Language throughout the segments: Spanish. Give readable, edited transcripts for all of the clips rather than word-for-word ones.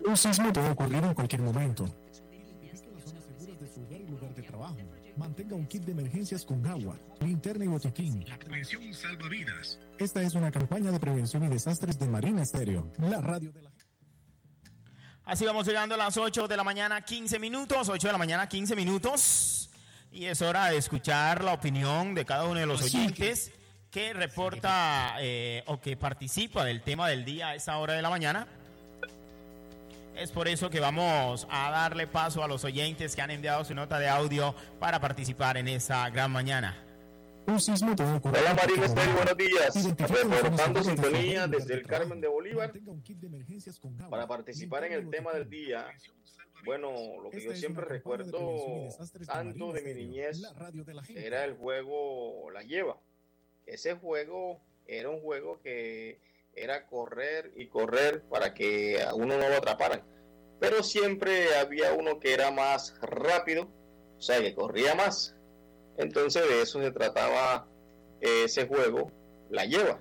Un sismo puede ocurrir en cualquier momento. Identifique las zonas seguras de su hogar y lugar de trabajo. Mantenga un kit de emergencias con agua, linterna y botiquín. La prevención salva vidas. Esta es una campaña de prevención y desastres de Marina Estéreo, la radio de la gente. Así vamos llegando a las 8 de la mañana, 15 minutos. 8 de la mañana, 15 minutos. Y es hora de escuchar la opinión de cada uno de los oyentes que reporta o que participa del tema del día a esa hora de la mañana. Es por eso que vamos a darle paso a los oyentes que han enviado su nota de audio para participar en esta gran mañana. Un sismo puede ocurrir. Hola Marina Estéreo, buenos días. Reportando sintonía desde el Carmen de Bolívar para participar en el tema del día. Bueno, lo que yo siempre recuerdo tanto de mi niñez era el juego La Lleva. Ese juego era un juego que era correr y correr para que a uno no lo atraparan. Pero siempre había uno que era más rápido, o sea, que corría más. Entonces de eso se trataba ese juego, La Lleva.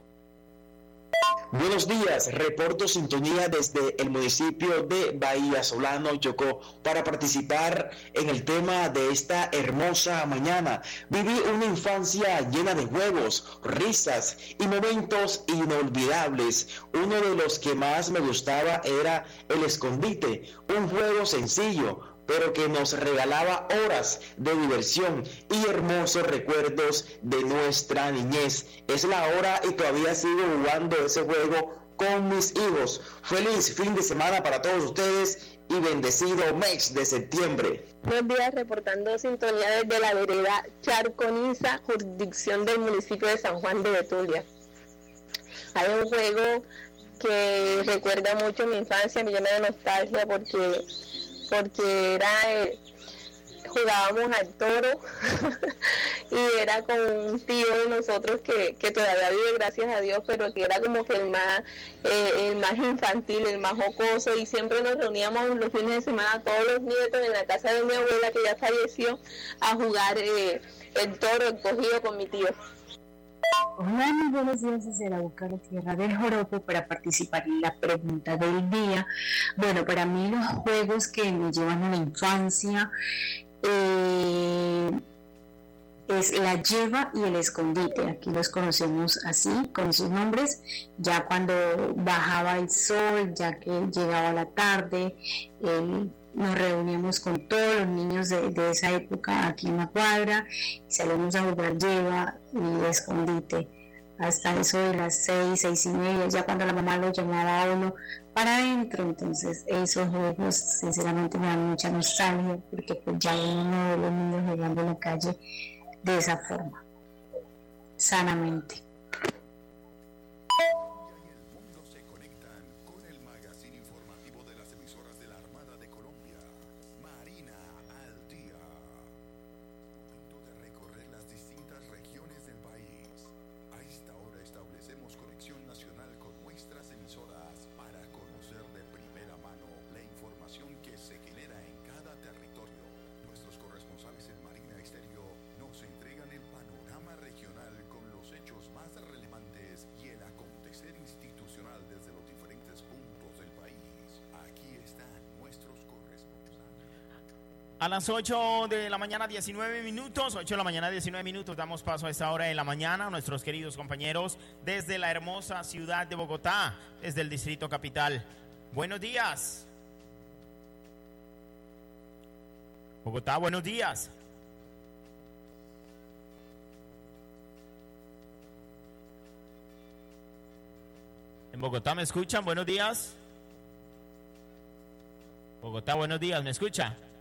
Buenos días, reporto sintonía desde el municipio de Bahía Solano, Chocó, para participar en el tema de esta hermosa mañana. Viví una infancia llena de juegos, risas y momentos inolvidables. Uno de los que más me gustaba era el escondite, un juego sencillo, pero que nos regalaba horas de diversión y hermosos recuerdos de nuestra niñez. Es la hora y todavía sigo jugando ese juego con mis hijos. Feliz fin de semana para todos ustedes y bendecido mes de septiembre. Buenos días, reportando sintonía desde la vereda Charconiza, jurisdicción del municipio de San Juan de Betulia. Hay un juego que recuerda mucho mi infancia, me llena de nostalgia porque jugábamos al toro y era con un tío de nosotros que todavía vive, gracias a Dios, pero que era como que el más infantil, el más jocoso, y siempre nos reuníamos los fines de semana todos los nietos en la casa de mi abuela, que ya falleció, a jugar el toro, el cogido con mi tío. Hola, muy buenos días desde la Boca de la Tierra del Joropo para participar en la pregunta del día. Bueno, para mí los juegos que me llevan a la infancia es la lleva y el escondite. Aquí los conocemos así, con esos nombres. Ya cuando bajaba el sol, ya que llegaba la tarde, nos reuníamos con todos los niños de esa época aquí en la cuadra y salíamos a jugar lleva y escondite hasta eso de las 6:30, ya cuando la mamá lo llamaba a uno para adentro. Entonces esos juegos sinceramente me dan mucha nostalgia, porque pues ya uno no ve los niños jugando en la calle de esa forma, sanamente. A las 8 de la mañana, 19 minutos, 8 de la mañana, 19 minutos, damos paso a esta hora de la mañana a nuestros queridos compañeros desde la hermosa ciudad de Bogotá, desde el Distrito Capital. Buenos días. Bogotá, buenos días. En Bogotá, ¿me escuchan? Buenos días. Bogotá, buenos días, ¿me escucha?